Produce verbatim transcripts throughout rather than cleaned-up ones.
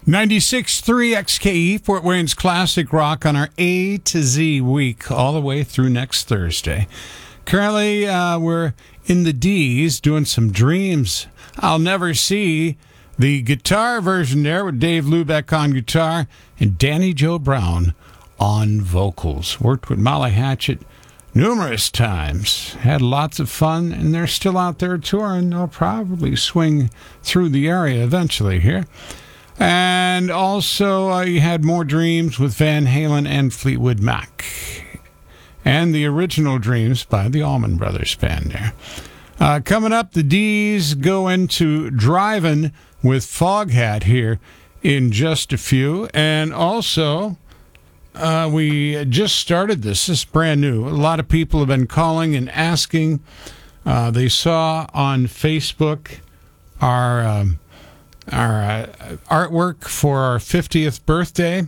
ninety-six point three X K E, Fort Wayne's Classic Rock on our A to Z week, all the way through next Thursday. Currently, uh, we're in the D's doing some Dreams I'll Never See. The guitar version there with Dave Lubeck on guitar and Danny Joe Brown on vocals. Worked with Molly Hatchet numerous times. Had lots of fun, and they're still out there touring. They'll probably swing through the area eventually here. And also, uh, you had more Dreams with Van Halen and Fleetwood Mac. And the original Dreams by the Allman Brothers Band there. Uh, coming up, the D's go into Drivin' with Foghat here in just a few. And also, uh, we just started this. This is brand new. A lot of people have been calling and asking. Uh, they saw on Facebook our... Um, our uh, artwork for our fiftieth birthday,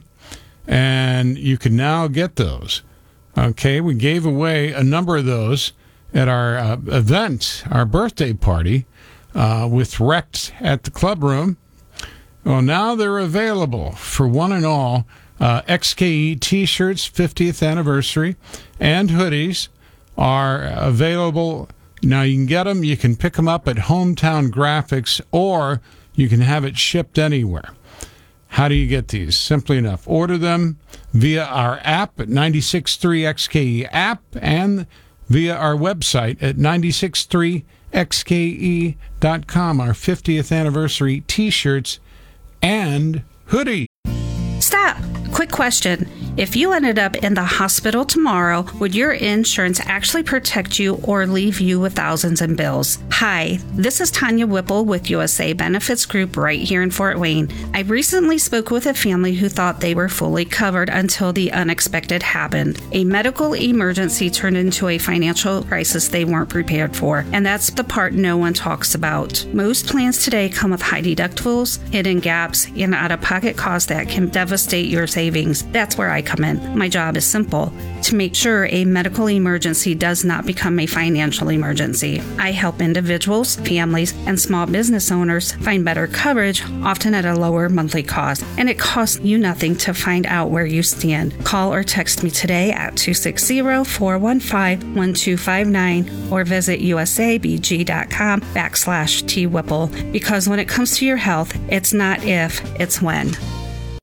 and you can now get those. Okay, we gave away a number of those at our uh, event, our birthday party, uh, with Wrecked at the Club Room. Well, now they're available for one and all. Uh, X K E t-shirts, fiftieth anniversary, and hoodies are available. Now you can get them, you can pick them up at Hometown Graphics, or you can have it shipped anywhere. How do you get these? Simply enough. Order them via our app at ninety-six point three X K E app and via our website at ninety-six point three X K E dot com. Our fiftieth anniversary t-shirts and hoodies. Stop. Quick question. If you ended up in the hospital tomorrow, would your insurance actually protect you or leave you with thousands in bills? Hi, this is Tanya Whipple with U S A Benefits Group right here in Fort Wayne. I recently spoke with a family who thought they were fully covered until the unexpected happened. A medical emergency turned into a financial crisis they weren't prepared for, and that's the part no one talks about. Most plans today come with high deductibles, hidden gaps, and out-of-pocket costs that can devastate your savings. That's where I come in. My job is simple: to make sure a medical emergency does not become a financial emergency. I help individuals, families, and small business owners find better coverage, often at a lower monthly cost, and it costs you nothing to find out where you stand. Call or text me today at two six zero, four one five, one two five nine or visit usabg.com backslash T Whipple, because when it comes to your health, it's not if, it's when.